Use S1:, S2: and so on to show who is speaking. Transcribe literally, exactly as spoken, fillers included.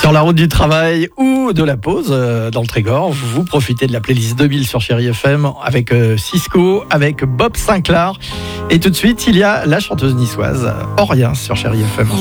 S1: Sur la route du travail ou de la pause euh, dans le Trégor, vous profitez de la playlist deux mille sur Chérie F M avec euh, Cisco, avec Bob Sinclair. Et tout de suite, il y a la chanteuse niçoise Aurien sur Chérie F M.